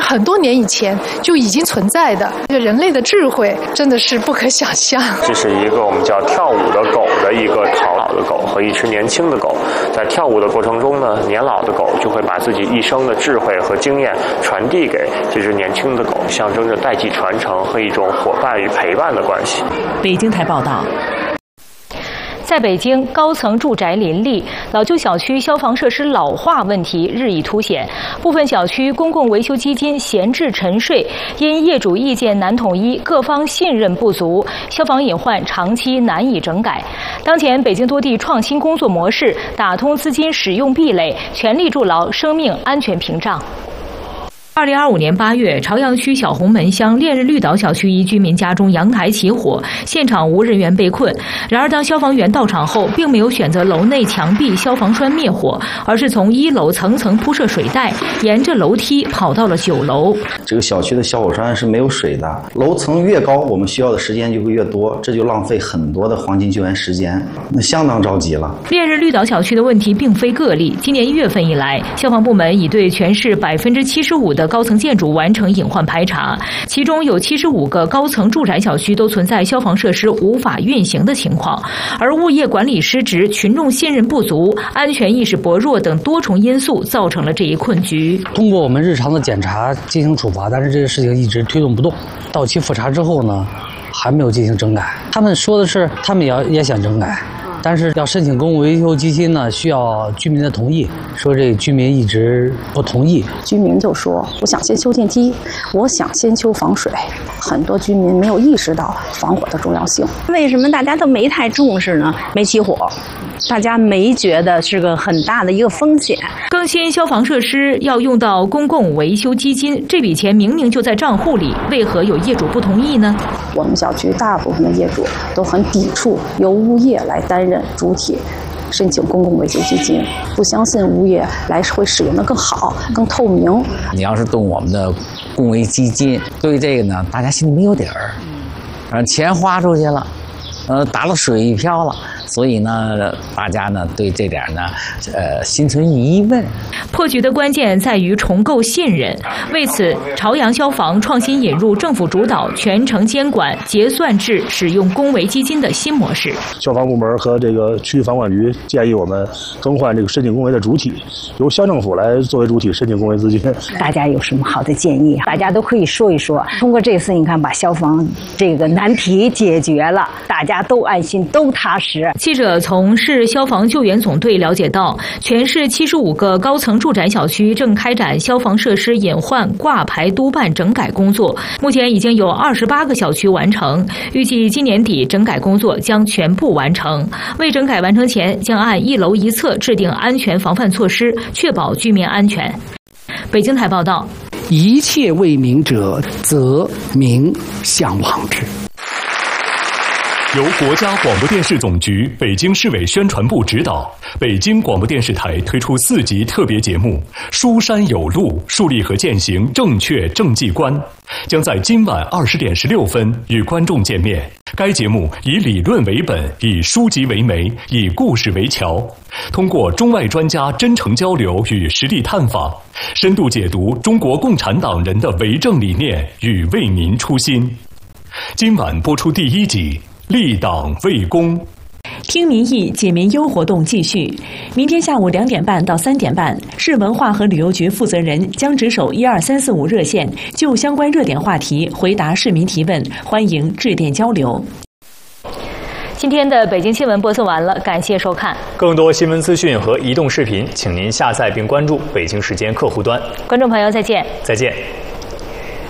很多年以前就已经存在的。人类的智慧真的是不可想象。 这是一个我们叫跳舞的狗的一个老的狗和一只年轻的狗，在跳舞的过程中呢，年老的狗就会把自己一生的智慧和经验传递给这只年轻的狗，象征着代际传承和一种伙伴与陪伴的关系。 北京台报道。 在北京，高层住宅林立，老旧小区消防设施老化问题日益凸显。部分小区公共维修基金闲置沉睡，因业主意见难统一，各方信任不足，消防隐患长期难以整改。当前，北京多地创新工作模式，打通资金使用壁垒，全力筑牢生命安全屏障。2025年8月，朝阳区小红门乡烈日绿岛小区一居民家中阳台起火，现场无人员被困。然而，当消防员到场后，并没有选择楼内墙壁消防栓灭火，而是从1楼层层铺设水带，沿着楼梯跑到了9楼。 这个小区的消火栓是没有水的，楼层越高，我们需要的时间就会越多，这就浪费很多的黄金救援时间，那相当着急了。 烈日绿岛小区的问题并非个例，今年1月份以来，消防部门已对全市75%的高层建筑完成隐患排查，其中有75个高层住宅小区都存在消防设施无法运行的情况，而物业管理失职、群众信任不足、安全意识薄弱等多重因素造成了这一困局。 通过我们日常的检查进行处罚，但是这个事情一直推动不动。到期复查之后呢，还没有进行整改。他们说的是他们也想整改，但是要申请公共维修基金呢，需要居民的同意，说这居民一直不同意。 居民就说我想先修电梯，我想先修防水，很多居民没有意识到防火的重要性。 为什么大家都没太重视呢？没起火，大家没觉得是个很大的一个风险。 更新消防设施要用到公共维修基金，这笔钱明明就在账户里，为何有业主不同意呢？ 我们小区大部分的业主都很抵触由物业来担任主体申请公共维修基金，不相信物业来会使用的更好、更透明。 你要是动我们的公维基金，对这个呢，大家心里没有底儿，钱花出去了，打了水一漂了。所以呢，大家呢对这点呢，心存疑问。 破局的关键在于重构信任。为此，朝阳消防创新引入政府主导、全程监管、结算制使用公维基金的新模式。 消防部门和这个区域房管局建议我们更换这个申请公维的主体，由乡政府来作为主体申请公维资金。 大家有什么好的建议？大家都可以说一说。通过这次，你看把消防这个难题解决了，大家都安心，都踏实。 记者从市消防救援总队了解到，全市75个高层住宅小区正开展消防设施隐患挂牌督办整改工作，目前已经有28个小区完成，预计今年底整改工作将全部完成。为整改完成前，将按一楼一侧制定安全防范措施，确保居民安全。北京台报道： 一切为民者，则民向往之。 由国家广播电视总局、北京市委宣传部指导，北京广播电视台推出4集特别节目《书山有路：树立和践行正确政绩观》，将在今晚20点16分与观众见面。该节目以理论为本，以书籍为媒，以故事为桥，通过中外专家真诚交流与实地探访，深度解读中国共产党人的为政理念与为民初心。今晚播出第1集。立党为公， 听民意解民忧活动继续。明天下午2点半到3点半，市文化和旅游局负责人将值守12345热线，就相关热点话题回答市民提问，欢迎致电交流。 今天的北京新闻播送完了，感谢收看。 更多新闻资讯和移动视频，请您下载并关注北京时间客户端。 观众朋友，再见。 再见。